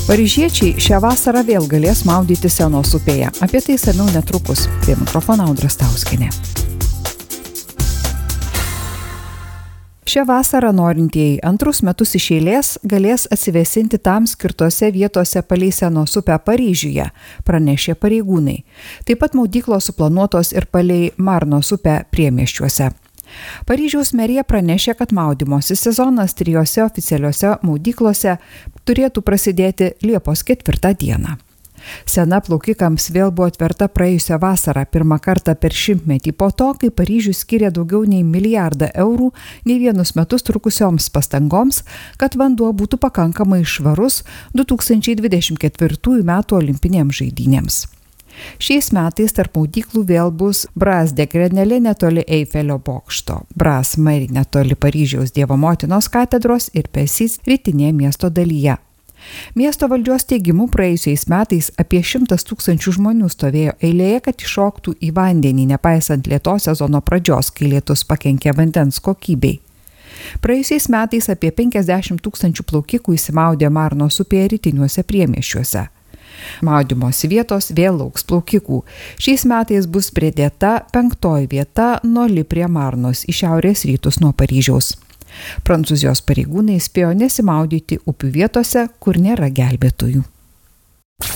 Paryžiečiai šią vasarą vėl galės maudyti Senos upėje. Apie tai išsamiau netrukus. Prie mikrofono Audra Stauskienė. Šią vasarą norintieji antrus metus iš eilės galės atsivėsinti tam skirtose vietose palei Senos upę Paryžiuje, pranešė pareigūnai. Taip pat maudyklos suplanuotos ir palei Marnos upę priemiesčiuose. Paryžiaus merija pranešė, kad maudymosi sezonas 3 oficialiuose maudyklose turėtų prasidėti Liepos 4 dieną. Sena plaukikams vėl buvo atverta praėjusią vasarą, pirmą kartą per 100-metį po to, kai Paryžius skyrė daugiau nei milijardą eurų ne vienus metus trukusioms pastangoms, kad vanduo būtų pakankamai švarus 2024 m. olimpinėms žaidynėms. Šiais metais tarp maudyklų vėl bus Bras de Grenelle netoli Eifelio bokšto, Bras Mari netoli Paryžiaus Dievo motinos katedros ir Pesys rytinėje miesto dalyje. Miesto valdžios teigimu praėjusiais metais apie 100 000 žmonių stovėjo eilėje, kad iššoktų į vandenį, nepaisant lietos sezono pradžios, kai lietus pakenkė vandens kokybei. Praėjusiais metais apie 50 000 plaukikų įsimaudė Marnos upėje rytiniuose priemiesčiuose. Maudymosi vietos vėl lauks plaukikų. Šiais metais bus pridėta 5. vieta nuo Li prie Marnos į šiaurės rytus nuo Paryžiaus. Prancūzijos pareigūnai spėjo nesimaudyti upių vietose, kur nėra gelbėtojų.